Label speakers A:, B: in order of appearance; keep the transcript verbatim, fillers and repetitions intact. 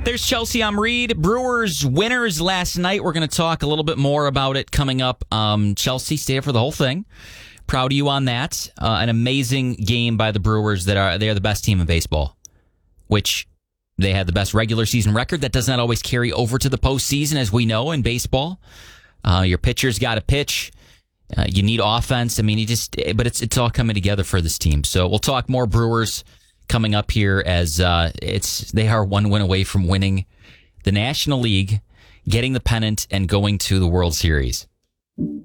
A: There's Chelsea. I'm Reed. Brewers winners last night. We're going to talk a little bit more about it coming up. Um, Chelsea, stay up for the whole thing. Proud of you on that. Uh, an amazing game by the Brewers. That are they are the best team in baseball, which they had the best regular season record. That does not always carry over to the postseason, as we know in baseball. Uh, your pitcher's got to pitch. Uh, you need offense. I mean, you just, but it's it's all coming together for this team. So we'll talk more Brewers coming up here as uh, it's they are one win away from winning the National League, getting the pennant, and going to the World Series.